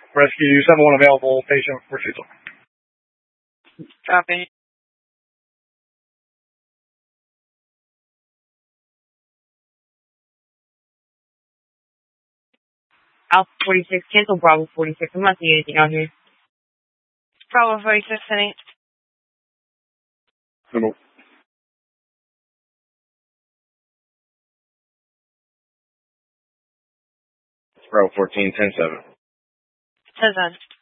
Rescue 7-1 available, patient refusal. Copy. Alpha 46, cancel Bravo 46. I'm not seeing anything out here. Bravo 46, sending. Hello. Bravo 14, 10-7. 10-7.